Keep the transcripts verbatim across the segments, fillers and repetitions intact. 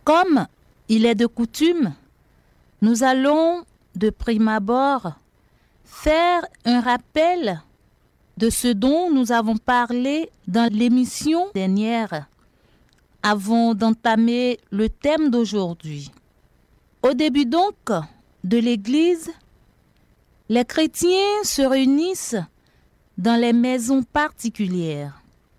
Comme il est de coutume, nous allons de prime abord faire un rappel de ce dont nous avons parlé dans l'émission dernière avant d'entamer le thème d'aujourd'hui. Au début donc de l'Église, les chrétiens se réunissent dans les maisons particulières.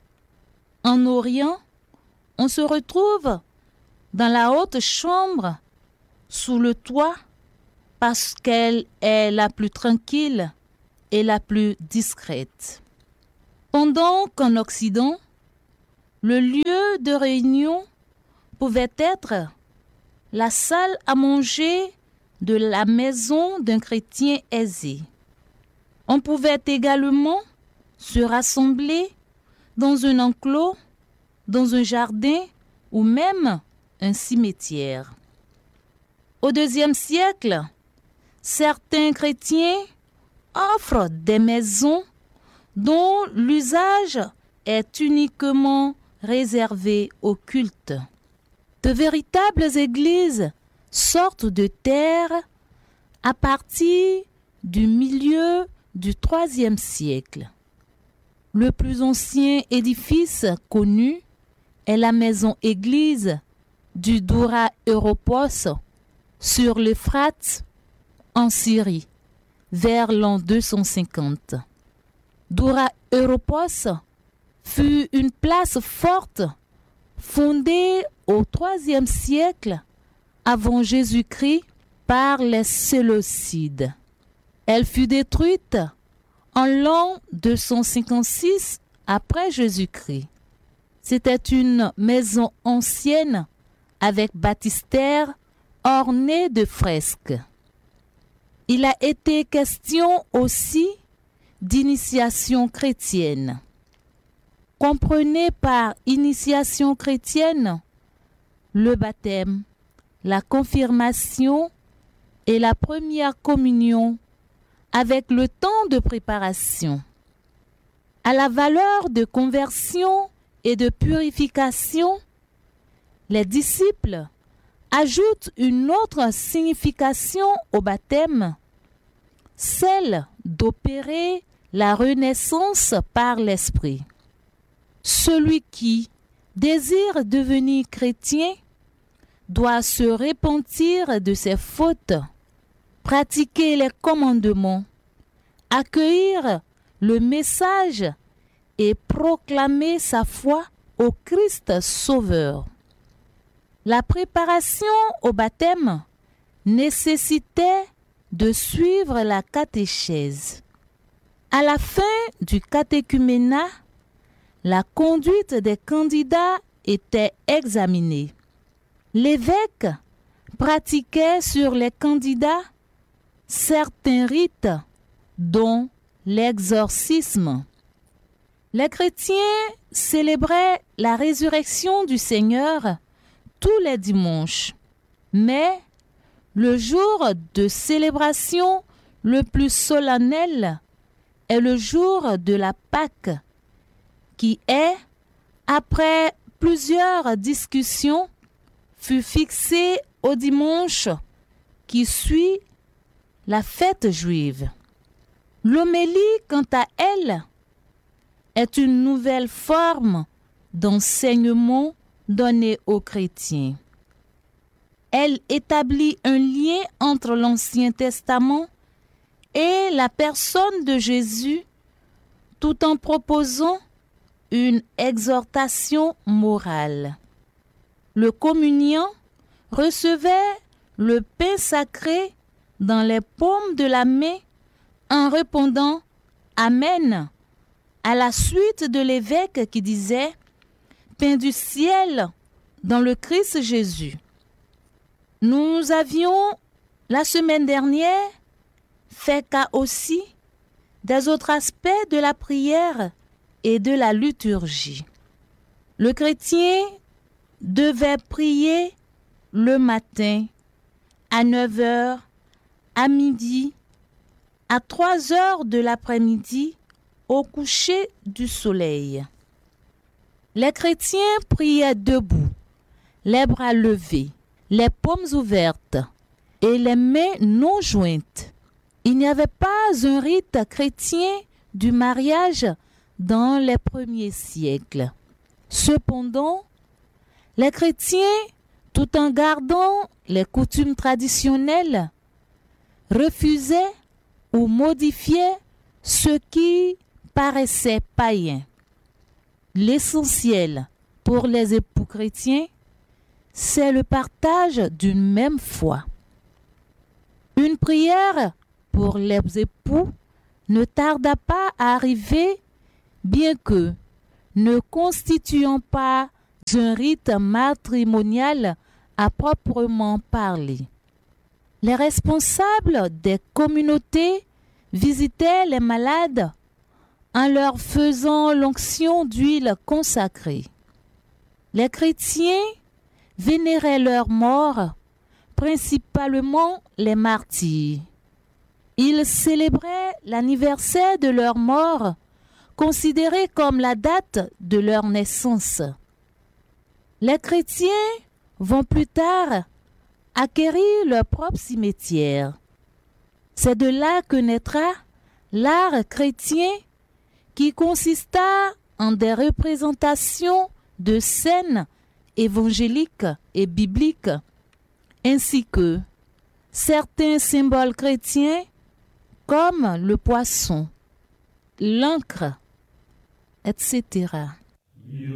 En Orient, on se retrouve dans la haute chambre, sous le toit, parce qu'elle est la plus tranquille et la plus discrète. Pendant qu'en Occident, le lieu de réunion pouvait être la salle à manger de la maison d'un chrétien aisé. On pouvait également se rassembler dans un enclos, dans un jardin ou même un cimetière. Au deuxième siècle, certains chrétiens offrent des maisons dont l'usage est uniquement réservé au culte. De véritables églises sortent de terre à partir du milieu du troisième siècle. Le plus ancien édifice connu est la maison-église du Doura Europos sur l'Euphrate en Syrie, vers l'an deux cent cinquante. Doura Europos fut une place forte fondée au troisième siècle avant Jésus-Christ par les Séleucides. Elle fut détruite en l'an deux cent cinquante-six après Jésus-Christ. C'était une maison ancienne avec baptistère ornée de fresques. Il a été question aussi d'initiation chrétienne. Comprenez par initiation chrétienne le baptême, la confirmation et la première communion avec le temps de préparation. À la valeur de conversion et de purification, les disciples ajoutent une autre signification au baptême, celle d'opérer la renaissance par l'Esprit. Celui qui désire devenir chrétien doit se repentir de ses fautes, pratiquer les commandements, accueillir le message et proclamer sa foi au Christ Sauveur. La préparation au baptême nécessitait de suivre la catéchèse. À la fin du catéchuménat, la conduite des candidats était examinée. L'évêque pratiquait sur les candidats certains rites, dont l'exorcisme. Les chrétiens célébraient la résurrection du Seigneur tous les dimanches, mais le jour de célébration le plus solennel est le jour de la Pâque, qui est, après plusieurs discussions, fut fixé au dimanche qui suit la fête juive. L'homélie, quant à elle, est une nouvelle forme d'enseignement donné aux chrétiens. Elle établit un lien entre l'Ancien Testament et la personne de Jésus, tout en proposant une exhortation morale. Le communiant recevait le pain sacré dans les paumes de la main en répondant « Amen » à la suite de l'évêque qui disait « Pain du ciel dans le Christ Jésus ». Nous avions, la semaine dernière, fait cas aussi des autres aspects de la prière et de la liturgie. Le chrétien devait prier le matin, à neuf heures, à midi, à trois heures de l'après-midi, au coucher du soleil. Les chrétiens priaient debout, les bras levés, les paumes ouvertes et les mains non jointes. Il n'y avait pas un rite chrétien du mariage dans les premiers siècles. Cependant, les chrétiens, tout en gardant les coutumes traditionnelles, refusaient ou modifiaient ce qui paraissait païen. L'essentiel pour les époux chrétiens, c'est le partage d'une même foi. Une prière pour les époux ne tarda pas à arriver, bien que ne constituant pas un rite matrimonial à proprement parler. Les responsables des communautés visitaient les malades en leur faisant l'onction d'huile consacrée. Les chrétiens vénéraient leurs morts, principalement les martyrs. Ils célébraient l'anniversaire de leur mort, considéré comme la date de leur naissance. Les chrétiens vont plus tard acquérir leur propre cimetière. C'est de là que naîtra l'art chrétien qui consista en des représentations de scènes évangéliques et bibliques, ainsi que certains symboles chrétiens comme le poisson, l'encre, et cetera.